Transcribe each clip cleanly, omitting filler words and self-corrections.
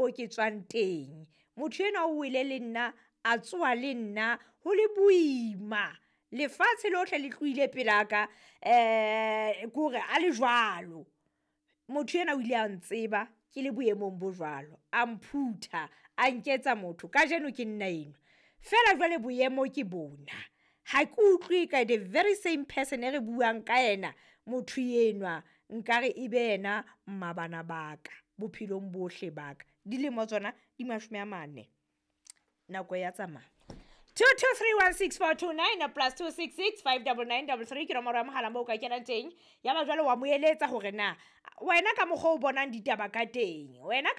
mo ke tswang teng motho ena o ile le nna a tsoa le nna ho le buima lefatshe lohle le tloile pelaka kore a le jwalo motho ena o ile a ntseba ke le boemong bo jwalo a mphutha a nketsa motho ka jeno ke nna eno fela jwale boemo ke bona ha ke utlwe ka the very same person re buang ka ena motho yenwa nkare ibe yena mmabana baka bophelong bohle baka dilemo tsona di 40 nako ya tsamaya 22316429 plus 2665993 ke nomoro ya mohala moo ka kenang teng ya ba jwale wa moeletsa hore na wena ka mokgwa o bonang ditaba ka teng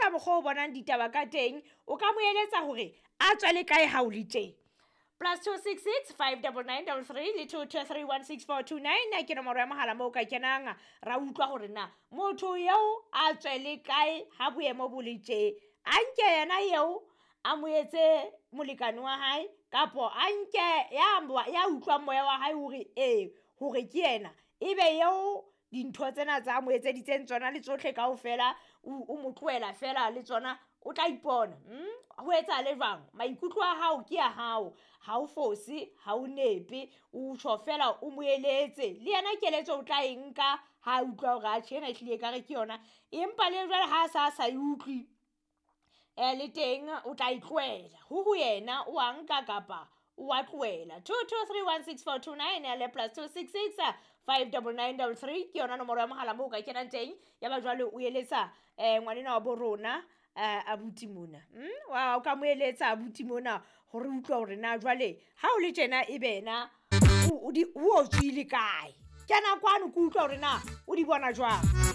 o ka moeletsa hore a tswale kae ha o le teng plus 2665993 le 22316429 ke nomoro ya mohala moo ka kenang ra utlwa hore na motho yeo a tswele kae ha boemo bo le tje a nke yena yeo a moetse molekane wa hae kapo a nke ya utlwa moya wa hae hore ke yena ebe yeo dintho tsena tsa moetseditseng tsona le tsohle kaofela o motloela fela le tsona o tla ipona ho etsa le jwang maikutlo a hao ke ya hao ha o fosi ha o nepe o tsho fela o moeletse le yena keletso o tla enka ha utlwa hore a tshena ehlile ka re ke yona empa le jwale ha sa utlwi le teng o tla itloela ho yena o a nka kapa o a tloela 22316429 le plus 2665993 ke yona nomoro ya mohala moo ka kenang teng ya ba jwale o eletsa ngwanena wa borona abuti mona wa o ka moeletsa abuti mona hore utlwa hore na jwale ha o le tjena e bena o tswile kae kana kwano ke utlwa hore na o di bona jwang